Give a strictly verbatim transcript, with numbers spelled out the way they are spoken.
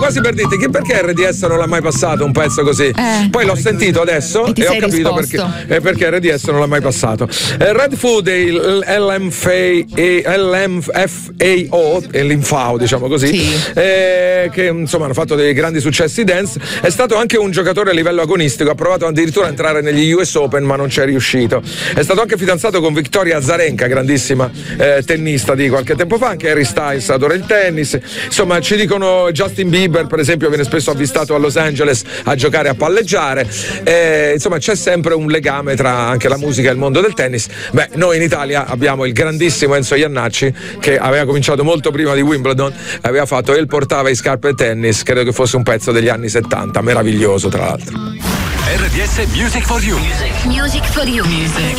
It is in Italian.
quasi per dirti che perché R D S non l'ha mai passato un pezzo così. Eh. Poi l'ho sentito adesso E e, ti ho sei capito risposto. perché, eh, perché R D S non l'ha mai passato. Eh, Red Food e il L M F A O, e l'Infao, diciamo così, Sì. eh, che insomma hanno fatto dei grandi successi dance. È stato anche un giocatore a livello agonistico, ha provato addirittura a entrare negli U S Open ma non c'è riuscito. È stato anche fidanzato con Victoria Azarenka, grandissima eh, tennista di qualche tempo fa, anche Harry Styles adora il tennis. Insomma, ci dicono Justin Bieber, per esempio, viene spesso avvistato a Los Angeles a giocare a palleggiare. Eh, insomma, c'è sempre un legame tra anche la musica e il mondo del tennis. Beh, noi in Italia abbiamo il grandissimo Enzo Iannacci, che aveva cominciato molto prima di Wimbledon, aveva fatto E portava in scarpe e tennis, credo che fosse un pezzo degli anni settanta, meraviglioso tra l'altro. R D S Music for You. Music for you. Music.